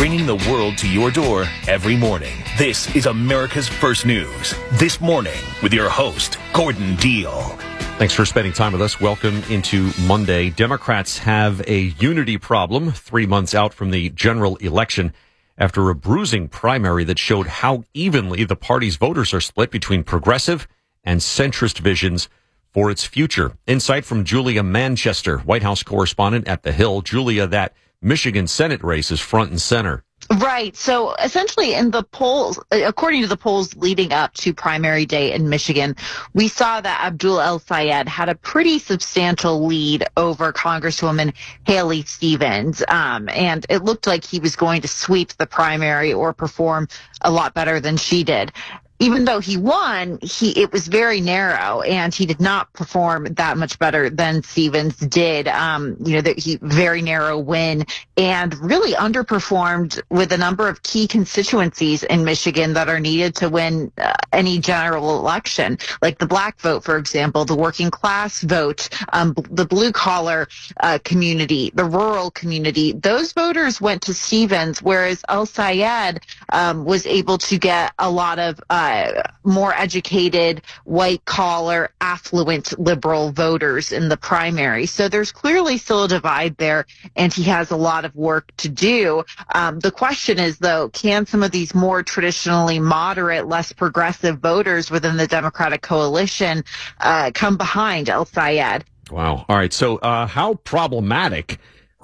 bringing the world to your door every morning. This is America's First News. This morning with your host, Gordon Deal. Thanks for spending time with us. Welcome into Monday. Democrats have a unity problem 3 months out from the general election after a bruising primary that showed how evenly the party's voters are split between progressive and centrist visions for its future. Insight from Julia Manchester, White House correspondent at The Hill. Julia, that Michigan Senate race is front and center. Right. So essentially in the polls, according to the polls leading up to primary day in Michigan, we saw that Abdul El-Sayed had a pretty substantial lead over Congresswoman Haley Stevens. And it looked like he was going to sweep the primary or perform a lot better than she did. Even though he won, it was very narrow, and he did not perform that much better than Stevens did. Very narrow win, and really underperformed with a number of key constituencies in Michigan that are needed to win any general election, like the black vote, for example, the working class vote, the blue collar community, the rural community. Those voters went to Stevens, whereas El-Sayed was able to get a lot of more educated, white-collar, affluent liberal voters in the primary. So there's clearly still a divide there, and he has a lot of work to do. The question is, though, can some of these more traditionally moderate, less progressive voters within the Democratic coalition come behind El-Sayed? Wow. All right. So how problematic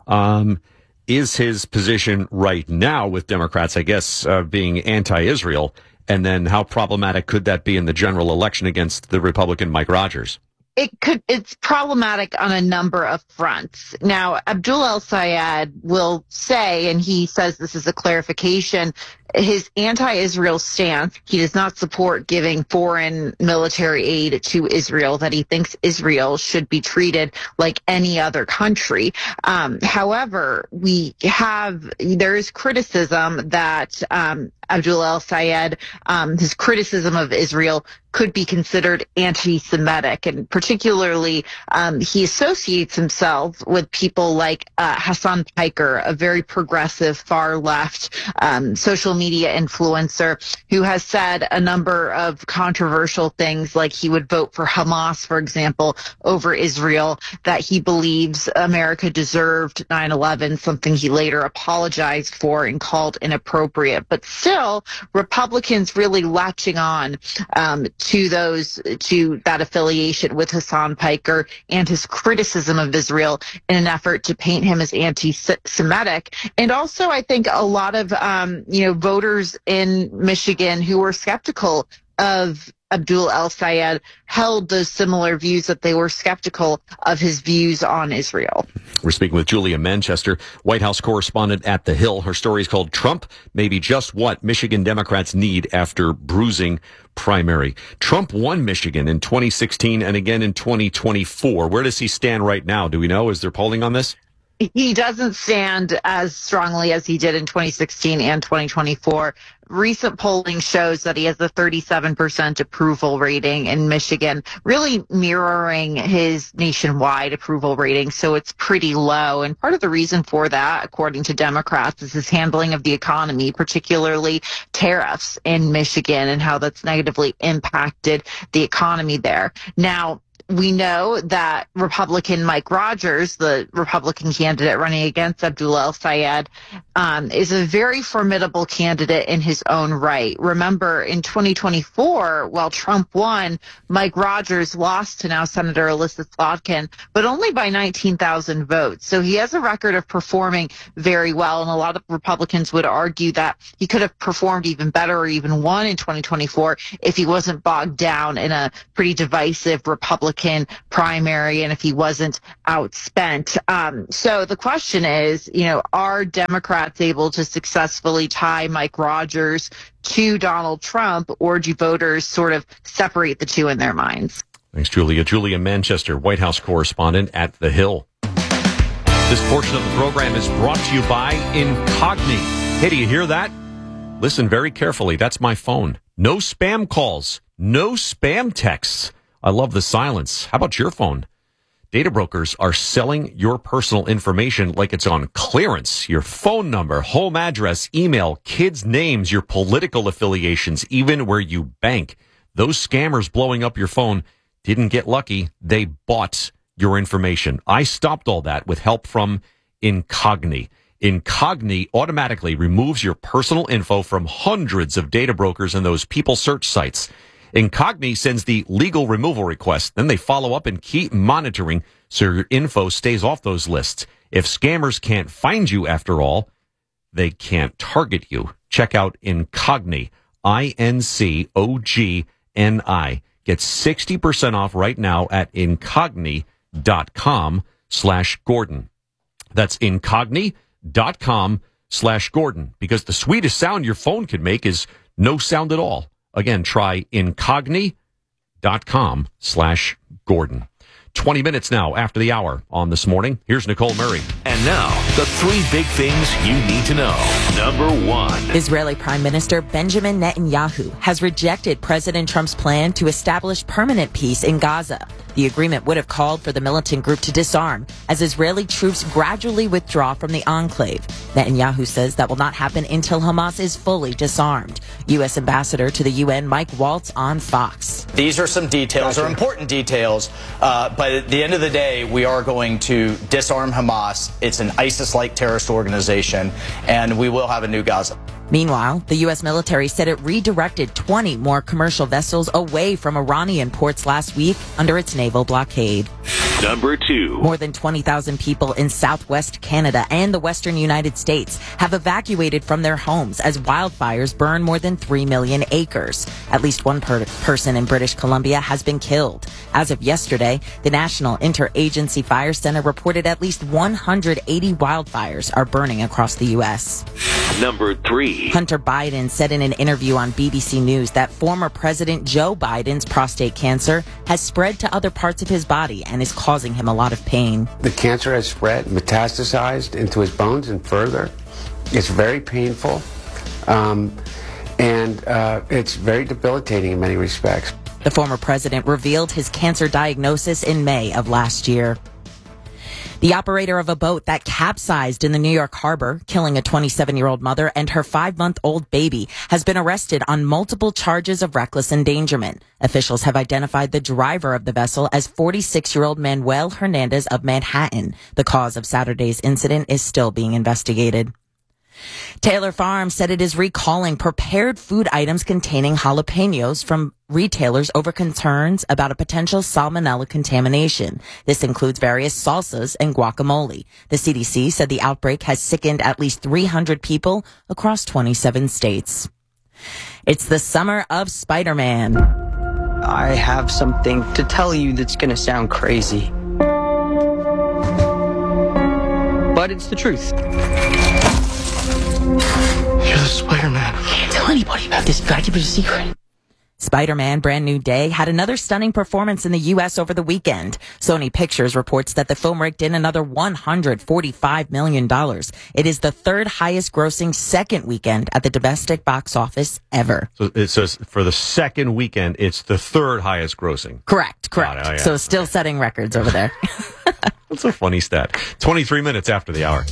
is his position right now with Democrats, I guess, being anti-Israel? And then how problematic could that be in the general election against the Republican Mike Rogers? It's problematic on a number of fronts. Now, Abdul El-Sayed will say, and he says this is a clarification, his anti-Israel stance, he does not support giving foreign military aid to Israel, that he thinks Israel should be treated like any other country. However, there is criticism that Abdul El-Sayed, his criticism of Israel could be considered anti-Semitic, and particularly he associates himself with people like Hassan Piker, a very progressive, far-left social media influencer who has said a number of controversial things, like he would vote for Hamas, for example, over Israel, that he believes America deserved 9/11, something he later apologized for and called inappropriate. But still, Republicans really latching on to that affiliation with Hassan Piker and his criticism of Israel in an effort to paint him as anti-Semitic. And also, I think a lot of voters in Michigan who were skeptical of Abdul El-Sayed held those similar views, that they were skeptical of his views on Israel. We're speaking with Julia Manchester, White House correspondent at The Hill. Her story is called Trump May Be Just What Michigan Democrats Need After Bruising Primary. Trump won Michigan in 2016 and again in 2024. Where does he stand right now? Do we know? Is there polling on this? He doesn't stand as strongly as he did in 2016 and 2024. Recent polling shows that he has a 37% approval rating in Michigan, really mirroring his nationwide approval rating. So it's pretty low. And part of the reason for that, according to Democrats, is his handling of the economy, particularly tariffs in Michigan, and how that's negatively impacted the economy there. Now, we know that Republican Mike Rogers, the Republican candidate running against Abdul El-Sayed, is a very formidable candidate in his own right. Remember, in 2024, while Trump won, Mike Rogers lost to now Senator Alyssa Slotkin, but only by 19,000 votes. So he has a record of performing very well, and a lot of Republicans would argue that he could have performed even better or even won in 2024 if he wasn't bogged down in a pretty divisive Republican primary and if he wasn't outspent. So the question is, are Democrats able to successfully tie Mike Rogers to Donald Trump, or do voters sort of separate the two in their minds? Thanks, Julia. Julia Manchester, White House correspondent at The Hill. This portion of the program is brought to you by Incogni. Hey, do you hear that? Listen very carefully. That's my phone. No spam calls. No spam texts. I love the silence. How about your phone? Data brokers are selling your personal information like it's on clearance. Your phone number, home address, email, kids' names, your political affiliations, even where you bank. Those scammers blowing up your phone didn't get lucky. They bought your information. I stopped all that with help from Incogni. Incogni automatically removes your personal info from hundreds of data brokers and those people search sites. Incogni sends the legal removal request. Then they follow up and keep monitoring so your info stays off those lists. If scammers can't find you after all, they can't target you. Check out Incogni, INCOGNI. Get 60% off right now at incogni.com/Gordon. That's incogni.com/Gordon, because the sweetest sound your phone can make is no sound at all. Again, try incogni.com/Gordon. 20 minutes now after the hour on This Morning. Here's Nicole Murray. And now, the three big things you need to know. Number one. Israeli Prime Minister Benjamin Netanyahu has rejected President Trump's plan to establish permanent peace in Gaza. The agreement would have called for the militant group to disarm as Israeli troops gradually withdraw from the enclave. Netanyahu says that will not happen until Hamas is fully disarmed. U.S. Ambassador to the UN Mike Waltz on Fox. These are some details, or important details, but at the end of the day, we are going to disarm Hamas. It's an ISIS-like terrorist organization, and we will have a new Gaza. Meanwhile, the U.S. military said it redirected 20 more commercial vessels away from Iranian ports last week under its naval blockade. Number two. More than 20,000 people in southwest Canada and the western United States have evacuated from their homes as wildfires burn more than 3 million acres. At least one person in British Columbia has been killed. As of yesterday, the National Interagency Fire Center reported at least 180 wildfires are burning across the U.S. Number three. Hunter Biden said in an interview on BBC News that former President Joe Biden's prostate cancer has spread to other parts of his body and is causing him a lot of pain. The cancer has spread, metastasized into his bones and further. It's very painful, and it's very debilitating in many respects. The former president revealed his cancer diagnosis in May of last year. The operator of a boat that capsized in the New York harbor, killing a 27-year-old mother and her 5-month-old baby, has been arrested on multiple charges of reckless endangerment. Officials have identified the driver of the vessel as 46-year-old Manuel Hernandez of Manhattan. The cause of Saturday's incident is still being investigated. Taylor Farms said it is recalling prepared food items containing jalapenos from retailers over concerns about a potential salmonella contamination. This includes various salsas and guacamole. The CDC said the outbreak has sickened at least 300 people across 27 states. It's the summer of Spider-Man. I have something to tell you that's going to sound crazy, but it's the truth. You're the Spider-Man. Can't tell anybody about this. Gotta keep it a secret. Spider-Man Brand New Day had another stunning performance in the U.S. over the weekend. Sony Pictures reports that the film raked in another $145 million. It is the third highest grossing second weekend at the domestic box office ever. So it says for the second weekend, it's the third highest grossing. Correct. Oh, yeah. So still setting records over there. That's a funny stat. 23 minutes after the hour.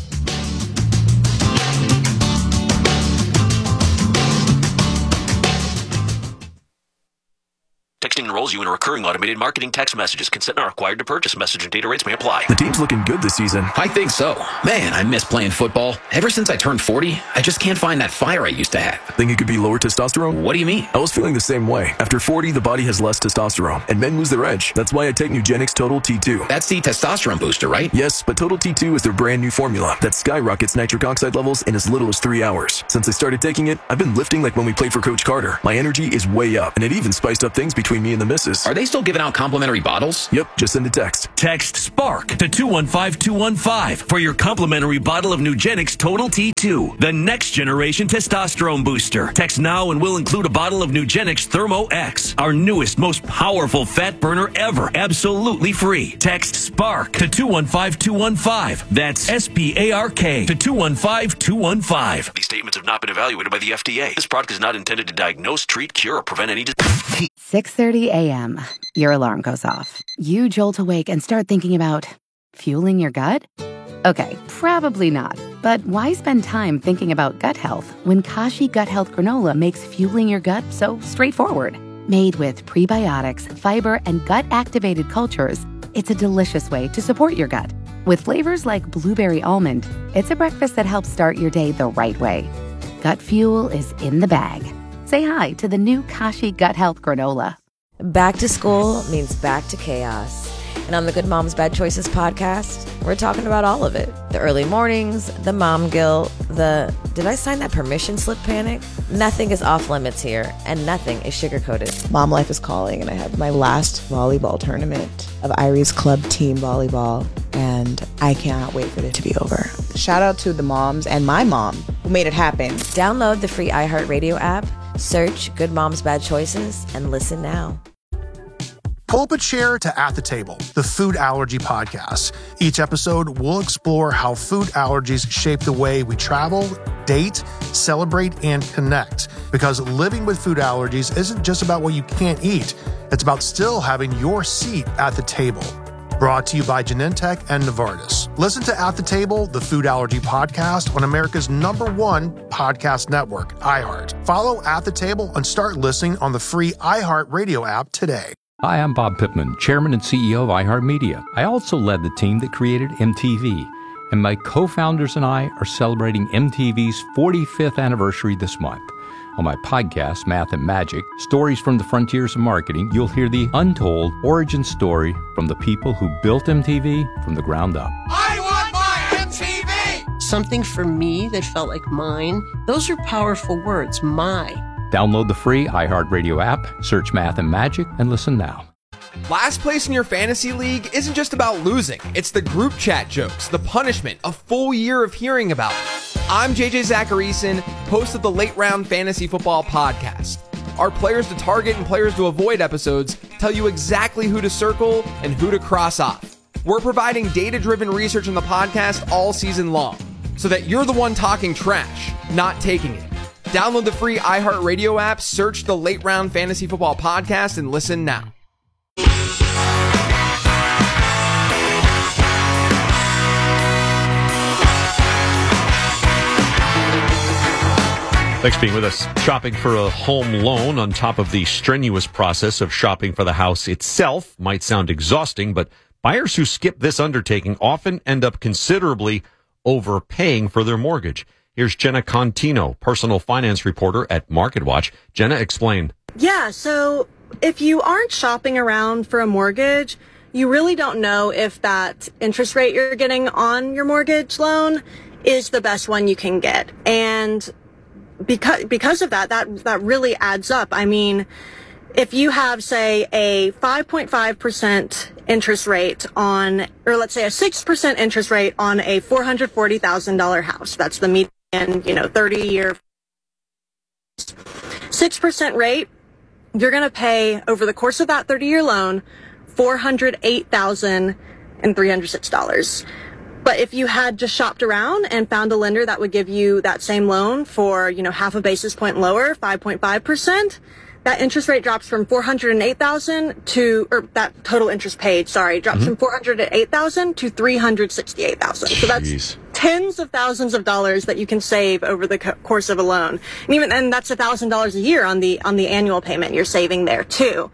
Texting enrolls you in a recurring automated marketing text messages. Consent not required to purchase. Message and data rates may apply. The team's looking good this season. I think so. Man, I miss playing football. Ever since I turned 40, I just can't find that fire I used to have. Think it could be lower testosterone? What do you mean? I was feeling the same way. After 40, the body has less testosterone, and men lose their edge. That's why I take Nugenix Total T2. That's the testosterone booster, right? Yes, but Total T2 is their brand new formula that skyrockets nitric oxide levels in as little as 3 hours. Since I started taking it, I've been lifting like when we played for Coach Carter. My energy is way up, and it even spiced up things between me and the missus. Are they still giving out complimentary bottles? Yep, just send a text. Text SPARK to 215215 for your complimentary bottle of Nugenix Total T2, the next generation testosterone booster. Text now and we'll include a bottle of Nugenix Thermo X, our newest, most powerful fat burner ever, absolutely free. Text SPARK to 215215. That's SPARK to 215215. These statements have not been evaluated by the FDA. This product is not intended to diagnose, treat, cure, or prevent any disease. T. 6:30 a.m. Your alarm goes off. You jolt awake and start thinking about fueling your gut? Okay, probably not. But why spend time thinking about gut health when Kashi Gut Health Granola makes fueling your gut so straightforward? Made with prebiotics, fiber, and gut-activated cultures, it's a delicious way to support your gut. With flavors like blueberry almond, it's a breakfast that helps start your day the right way. Gut fuel is in the bag. Say hi to the new Kashi Gut Health Granola. Back to school means back to chaos. And on the Good Moms Bad Choices podcast, we're talking about all of it. The early mornings, the mom guilt, the did I sign that permission slip panic? Nothing is off limits here, and nothing is sugar-coated. Mom life is calling, and I have my last volleyball tournament of Irie's club team volleyball, and I cannot wait for it to be over. Shout out to the moms and my mom who made it happen. Download the free iHeartRadio app, search Good Moms Bad Choices, and listen now. Pull up a chair to At the Table, the food allergy podcast. Each episode, we'll explore how food allergies shape the way we travel, date, celebrate, and connect. Because living with food allergies isn't just about what you can't eat. It's about still having your seat at the table. Brought to you by Genentech and Novartis. Listen to At the Table, the food allergy podcast on America's #1 podcast network, iHeart. Follow At the Table and start listening on the free iHeart Radio app today. Hi, I'm Bob Pittman, Chairman and CEO of iHeartMedia. I also led the team that created MTV, and my co-founders and I are celebrating MTV's 45th anniversary this month. On my podcast, Math and Magic, Stories from the Frontiers of Marketing, you'll hear the untold origin story from the people who built MTV from the ground up. I want my MTV! Something for me that felt like mine. Those are powerful words, my. Download the free iHeartRadio app, search Math and Magic, and listen now. Last place in your fantasy league isn't just about losing. It's the group chat jokes, the punishment, a full year of hearing about it. I'm JJ Zacharyson, host of the Late Round Fantasy Football Podcast. Our players to target and players to avoid episodes tell you exactly who to circle and who to cross off. We're providing data-driven research on the podcast all season long, so that you're the one talking trash, not taking it. Download the free iHeartRadio app, search the Late Round Fantasy Football Podcast, and listen now. Thanks for being with us. Shopping for a home loan on top of the strenuous process of shopping for the house itself might sound exhausting, but buyers who skip this undertaking often end up considerably overpaying for their mortgage. Here's Jenna Contino, personal finance reporter at MarketWatch. Jenna, explain. Yeah, so if you aren't shopping around for a mortgage, you really don't know if that interest rate you're getting on your mortgage loan is the best one you can get. And because of that really adds up. I mean, if you have, say, a 5.5% interest rate on, or let's say a 6% interest rate on a $440,000 house, that's the median, 30-year 6% rate, you're going to pay over the course of that 30-year loan $408,306. But if you had just shopped around and found a lender that would give you that same loan for, half a basis point lower, 5.5%, that interest rate drops from $408,000 or that total interest paid, drops from $408,000 to $368,000. So that's tens of thousands of dollars that you can save over the course of a loan. And that's $1,000 a year on the annual payment you're saving there too.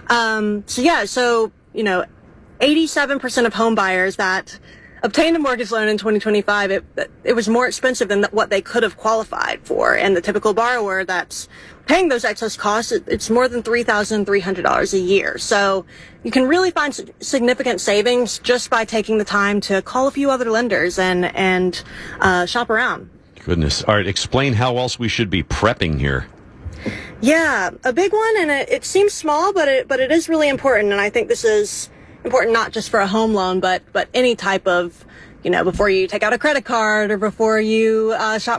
87% of home buyers that obtained a mortgage loan in 2025, it was more expensive than what they could have qualified for. And the typical borrower that's paying those excess costs, it's more than $3,300 a year. So you can really find significant savings just by taking the time to call a few other lenders and shop around. Goodness. All right, explain how else we should be prepping here. Yeah, a big one, and it seems small, but it is really important. And I think this is important not just for a home loan, but any type of, before you take out a credit card or before you shop